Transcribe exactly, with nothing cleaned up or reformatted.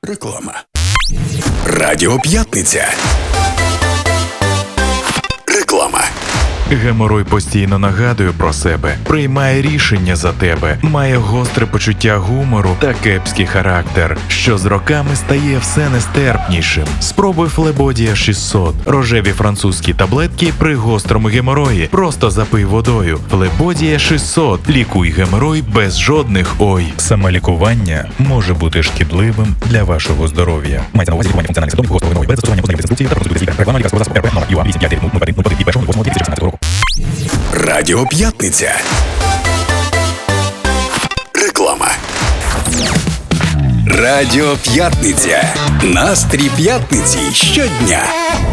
Реклама. Радіо П'ятниця. Реклама. Геморой постійно нагадує про себе, приймає рішення за тебе, має гостре почуття гумору та кепський характер, що з роками стає все нестерпнішим. Спробуй Флебодія шістсот. Рожеві французькі таблетки при гострому геморої. Просто запий водою. Флебодія шістсот. Лікуй геморой без жодних ой. Самолікування може бути шкідливим для вашого здоров'я. Мається на увазі лікування функціональних симптомів гострого геморою без застосування позначних інструкції та процедури лікаря. Реклама лікарського засобу РП номер ю а вісім п'ять нуль один нуль один від першого восьмого дві тисячі шістнадцятого року. Радіо П'ятниця. Реклама. Радіо П'ятниця. Настрій п'ятниці щодня.